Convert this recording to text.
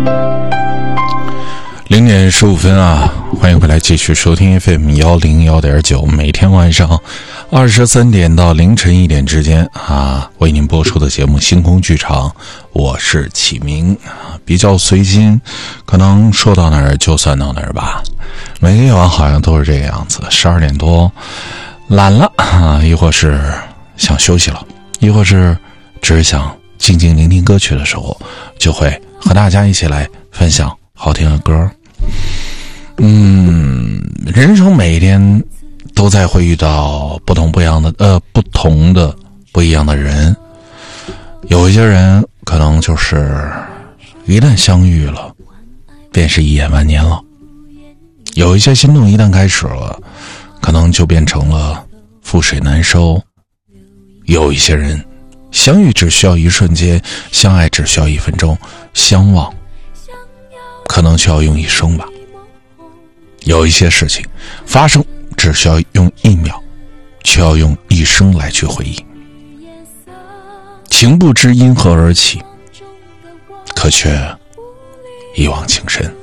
0:15啊，欢迎回来继续收听 FM 101.9，每天晚上23点到凌晨1点之间啊，为您播出的节目星空剧场，我是启明啊，比较随心，可能说到哪儿就算到哪儿吧。每个夜晚好像都是这个样子，12点多懒了啊，亦或是想休息了，亦或是只是想静静聆听歌曲的时候，就会和大家一起来分享好听的歌。人生每一天都在会遇到不同的不一样的人，有一些人可能就是一旦相遇了便是一眼万年了，有一些心动一旦开始了可能就变成了覆水难收，有一些人相遇只需要一瞬间，相爱只需要1分钟，相忘可能需要用一生吧。有一些事情发生只需要用1秒，却要用一生来去回忆。情不知因何而起，可却一往情深。